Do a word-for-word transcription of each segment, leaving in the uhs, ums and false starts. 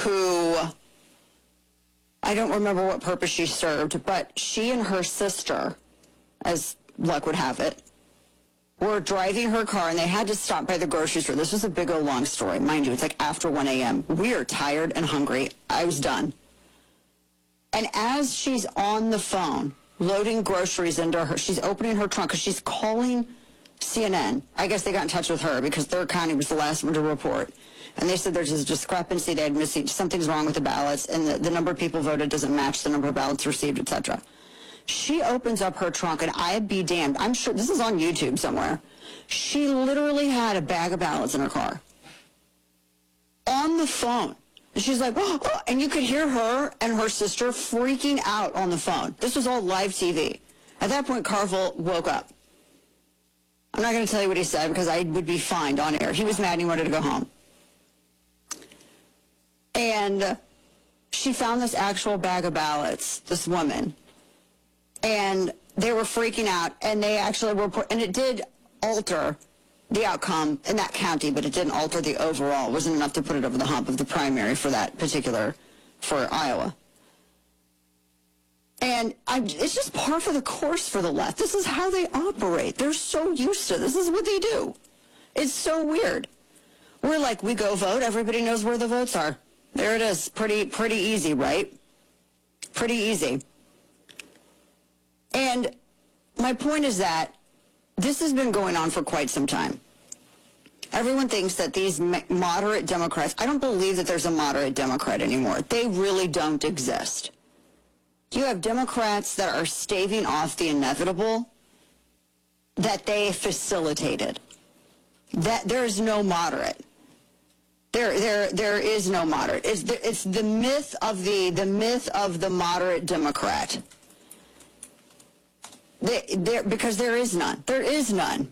who, I don't remember what purpose she served, but she and her sister, as luck would have it, were driving her car, and they had to stop by the grocery store. This was a big old long story. Mind you, it's like after one a m We are tired and hungry. I was done. And as she's on the phone, loading groceries into her, she's opening her trunk because she's calling C N N. I guess they got in touch with her because Third County was the last one to report. And they said there's a discrepancy. They had missing, something's wrong with the ballots, and the, the number of people voted doesn't match the number of ballots received, et cetera. She opens up her trunk, and I'd be damned. I'm sure this is on YouTube somewhere. She literally had a bag of ballots in her car. On the phone. And she's like, oh, oh, and you could hear her and her sister freaking out on the phone. This was all live T V. At that point, Carville woke up. I'm not going to tell you what he said because I would be fined on air. He was mad and he wanted to go home. And she found this actual bag of ballots, this woman. And they were freaking out, and they actually were, and it did alter the outcome in that county, but it didn't alter the overall. It wasn't enough to put it over the hump of the primary for that particular, for Iowa. And I, it's just par for the course for the left. This is how they operate. They're so used to this. This is what they do. It's so weird. We're like, we go vote. Everybody knows where the votes are. There it is. Pretty, pretty easy, right? Pretty easy. And my point is that this has been going on for quite some time. Everyone thinks that these moderate Democrats, I don't believe that there's a moderate Democrat anymore. They really don't exist. You have Democrats that are staving off the inevitable that they facilitated. That there is no moderate. There, there, there is no moderate. It's the, it's the myth of the, the myth of the moderate Democrat. They, there, because there is none. There is none.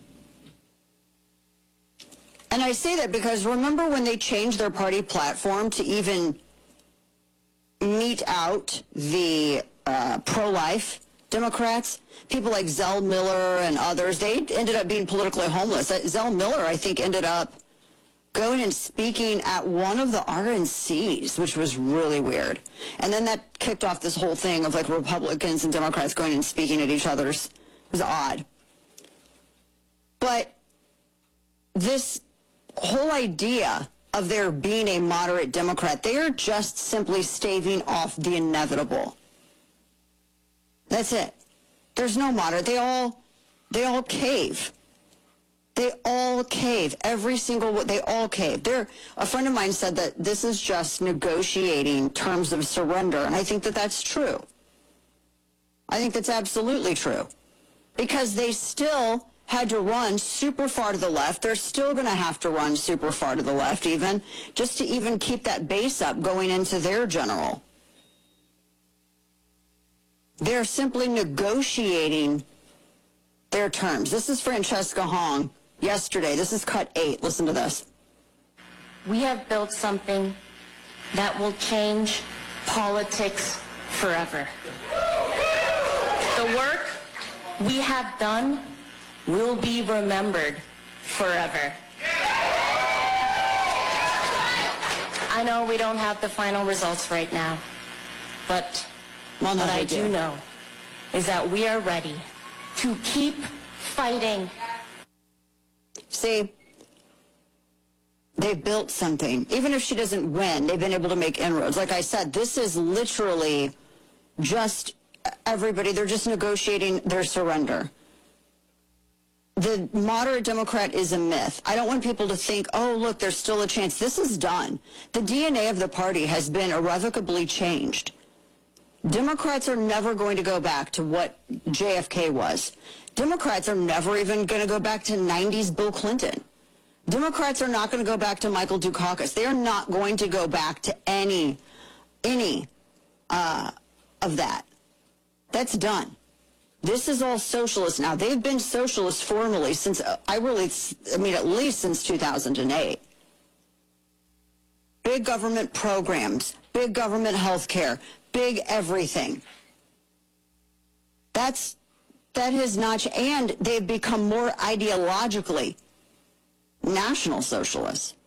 And I say that because remember when they changed their party platform to even mete out the uh, pro-life Democrats? People like Zell Miller and others, they ended up being politically homeless. Zell Miller, I think, ended up going and speaking at one of the R N Cs, which was really weird. And then that kicked off this whole thing of like Republicans and Democrats going and speaking at each other's. It was odd. But this whole idea of there being a moderate Democrat, they are just simply staving off the inevitable. That's it. There's no moderate. They all, they all cave. They all cave. Every single one, they all cave. They're, a friend of mine said that this is just negotiating terms of surrender, and I think that that's true. I think that's absolutely true. Because they still had to run super far to the left. They're still going to have to run super far to the left even, just to even keep that base up going into their general. They're simply negotiating their terms. This is Francesca Hong yesterday. This is cut eight. Listen to this. We have built something that will change politics forever. The work we have done will be remembered forever. I know we don't have the final results right now, but well, no, what I do. do know is that we are ready to keep fighting. See, they built something. Even if she doesn't win, they've been able to make inroads. Like I said, this is literally just everybody. They're just negotiating their surrender. The moderate Democrat is a myth. I don't want people to think, oh, look, there's still a chance. This is done. The D N A of the party has been irrevocably changed. Democrats are never going to go back to what J F K was. Democrats are never even going to go back to nineties Bill Clinton. Democrats are not going to go back to Michael Dukakis. They are not going to go back to any, any uh, of that. That's done. This is all socialist now. They've been socialist formally since, uh, I really, I mean, at least since two thousand eight. Big government programs, big government health care, big everything. That's, that has not, and they've become more ideologically national socialists.